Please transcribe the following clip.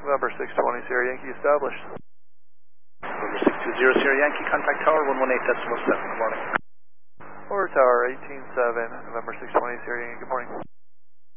November 620 Sierra Yankee established. November 620 Sierra Yankee, contact tower 118.7. Good morning. Or tower 187, November 620 Sierra Yankee, good morning.